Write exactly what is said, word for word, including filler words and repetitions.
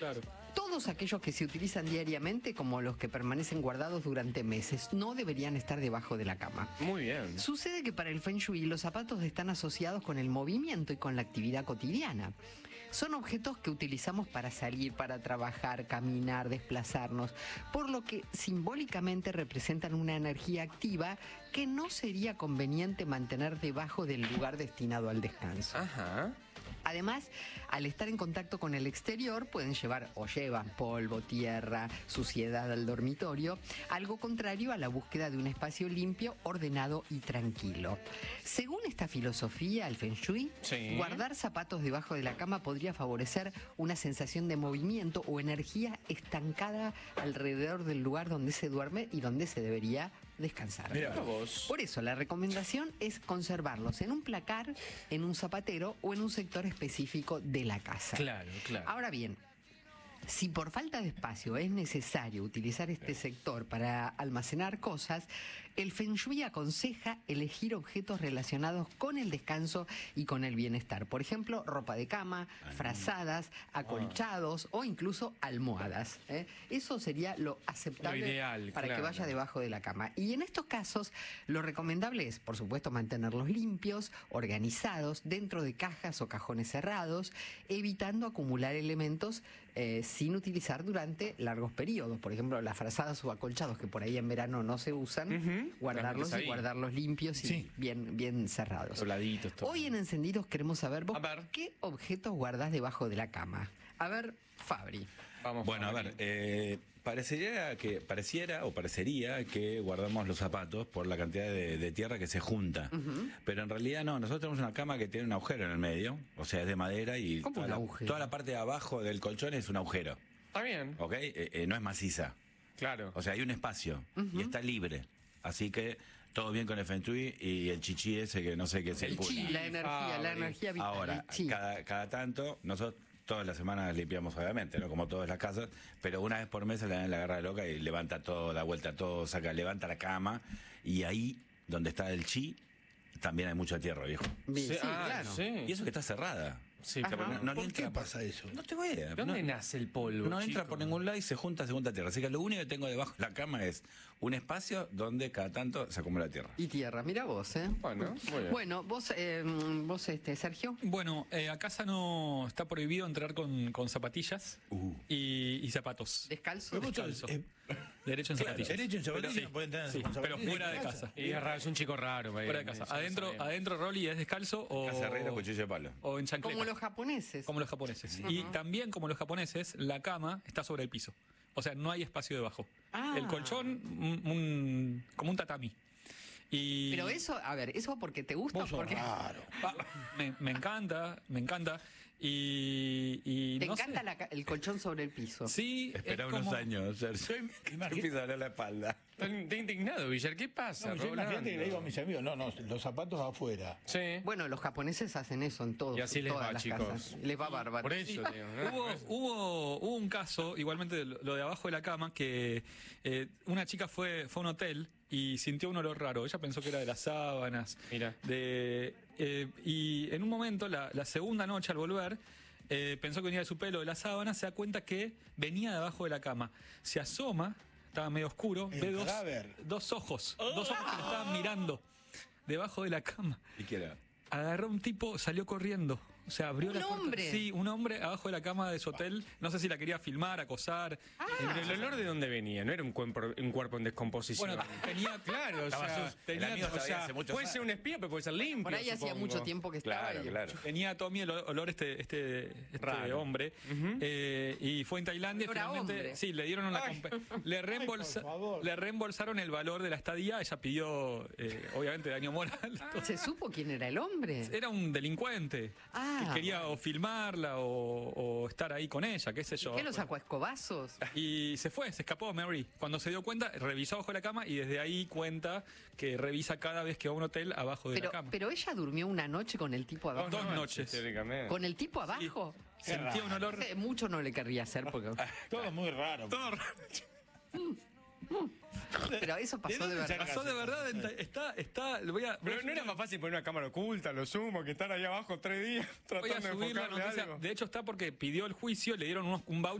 Claro. Todos aquellos que se utilizan diariamente, como los que permanecen guardados durante meses, no deberían estar debajo de la cama. Muy bien. Sucede que para el Feng Shui los zapatos están asociados con el movimiento y con la actividad cotidiana. Son objetos que utilizamos para salir, para trabajar, caminar, desplazarnos, por lo que simbólicamente representan una energía activa que no sería conveniente mantener debajo del lugar destinado al descanso. Ajá. Además, al estar en contacto con el exterior, pueden llevar o llevan polvo, tierra, suciedad al dormitorio, algo contrario a la búsqueda de un espacio limpio, ordenado y tranquilo. Según esta filosofía, el Feng Shui, Sí. guardar zapatos debajo de la cama podría favorecer una sensación de movimiento o energía estancada alrededor del lugar donde se duerme y donde se debería descansar. Mira vos. Por eso, la recomendación es conservarlos en un placar, en un zapatero o en un sector específico de la casa. Claro, claro. Ahora bien, si por falta de espacio es necesario utilizar este sector para almacenar cosas, el Feng Shui aconseja elegir objetos relacionados con el descanso y con el bienestar. Por ejemplo, ropa de cama, frazadas, acolchados o incluso almohadas. ¿eh? Eso sería lo aceptable Lo ideal, para claro. que vaya debajo de la cama. Y en estos casos, lo recomendable es, por supuesto, mantenerlos limpios, organizados, dentro de cajas o cajones cerrados, evitando acumular elementos eh, sin utilizar durante largos periodos. Por ejemplo, las frazadas o acolchados que por ahí en verano no se usan, Ujú. guardarlos Dejarlos y ahí. guardarlos limpios y Sí. bien, bien cerrados. Soldaditos, todo. Hoy en Encendidos queremos saber vos A ver. qué objetos guardás debajo de la cama. A ver, Fabri. Vamos, Bueno, a Fabri. ver, eh, pareciera que pareciera o parecería que guardamos los zapatos por la cantidad de, de tierra que se junta, pero en realidad no. Nosotros tenemos una cama que tiene un agujero en el medio, o sea, es de madera y ¿Cómo toda un la, agujero? toda la parte de abajo del colchón es un agujero, Está bien. ¿ok? Eh, eh, no es maciza, Claro. o sea, hay un espacio y está libre, así que todo bien con el Feng Shui y el chichi ese que no sé qué es el El chi, la energía, la Fabri. energía vital. Ahora, el chi. cada, cada tanto, nosotros todas las semanas limpiamos, obviamente, ¿no? Como todas las casas, pero una vez por mes le dan la garra de loca y levanta todo, da vuelta todo, saca, levanta la cama, y ahí, donde está el chi, también hay mucha tierra, viejo. Bien, Sí, sí, ah, claro. sí. Y eso que está cerrada. Sí, O sea, pero no, no le ¿Por entra qué pasa eso? No te voy a... ¿De dónde no, nace el polvo? no entra chico? por ningún lado y se junta, se junta tierra. Así que lo único que tengo debajo de la cama es un espacio donde cada tanto se acumula tierra. Y tierra, mira vos, ¿eh? Bueno, muy bien. Bueno, vos, eh, vos este, Sergio. Bueno, eh, a casa no está prohibido entrar con, con zapatillas Uh. y, y zapatos. Descalzo. Pero vos sos, Descalzo. eh, Derecho en Claro, zapatillas. derecho en zapatillas, Pero- no puede entrar sí, con pero zapatillas fuera de en casa. Y es raro, es un chico raro. Fuera de casa. eso lo Adentro, sabemos. adentro Rolly es descalzo o, Casa herrera, cuchillo de palo. o en chancleta. Como los japoneses. Como los japoneses. Y también como los japoneses, la cama está sobre el piso. O sea, no hay espacio debajo. Ah. El colchón, un, un- como un tatami. Y Pero eso, a ver, ¿eso porque te gusta o vos sos porque raro. Ah, me, me encanta, me encanta. Y, y te no encanta sé. la ca- el colchón sobre el piso? Sí, Espera es unos como- años, Sergio. imagínate- Te empieza a doler la espalda. Está está indignado, Villar. ¿Qué pasa, No, yo Rolando? imagínate que le digo a mis amigos, no, no, los zapatos afuera. Sí. Bueno, los japoneses hacen eso en todos, Y así les todas va, las chicos. casas. Les va bárbaro. Por eso, digo, ¿no? Hubo, hubo, hubo un caso, igualmente lo lo de abajo de la cama, que eh, una chica fue, fue a un hotel y sintió un olor raro. Ella pensó que era de las sábanas. Mira. De, eh, y en un momento, la, la segunda noche al volver, eh, pensó que venía de su pelo, de la sábana, se da cuenta que venía de abajo de la cama. Se asoma, estaba medio oscuro, El ve dos, cadáver. dos ojos, dos ojos que le estaban mirando debajo de la cama. ¿Y qué era? Agarró un tipo, salió corriendo. O sea, abrió ¿Un la puerta. hombre? Sí, un hombre abajo de la cama de su hotel. No sé si la quería filmar, acosar. Pero el olor de dónde venía, no era un cuerpo, un cuerpo en descomposición. Bueno, tenía. claro, o Estaba sea, sucio. El tenía- amigo o estaba ahí sea, hace muchos puede años. ser un espía, pero puede ser limpio. Por ahí hacía supongo. mucho tiempo que estaba Claro, ahí. claro. Tenía Tommy el olor este, este, este Raro. hombre. Eh, y fue en Tailandia. y Olor a finalmente, hombre. sí, le dieron una. Ay. compe- le, reembolsa- por favor. le reembolsaron el valor de la estadía. Ella pidió, eh, obviamente, daño moral. ¿Se supo quién era el hombre? Era un delincuente Ah. que quería o filmarla o, o estar ahí con ella, qué sé yo. ¿Qué lo sacó a escobazos? Y se fue, se escapó Mary. Cuando se dio cuenta, revisó abajo de la cama y desde ahí cuenta que revisa cada vez que va a un hotel abajo de Pero, la cama. pero ella durmió una noche con el tipo abajo. Dos noches. Teóricamente. ¿Con el tipo abajo? Sentía un olor. Eh, Mucho no le querría hacer porque. Todo muy raro. Todo raro. Pero eso pasó de dónde verdad. Pasó de verdad, en ta- está, está, lo voy a, voy a Pero no era más fácil poner una cámara oculta, lo sumo, que estar ahí abajo tres días voy a tratando de subir la enfocarle noticia. algo. De hecho está porque pidió el juicio, le dieron unos, un voucher